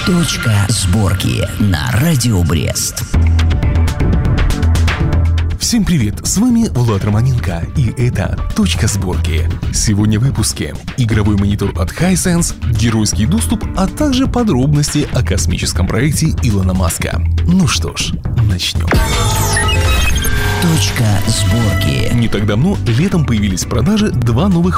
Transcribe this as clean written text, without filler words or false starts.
Точка сборки на Радио Брест. Всем привет, с вами Влад Романенко, и это «Точка сборки». Сегодня в выпуске: игровой монитор от Hisense, геройский доступ, а также подробности о космическом проекте Илона Маска. Ну что ж, начнем. Точка сборки. Не так давно летом появились в продаже два новых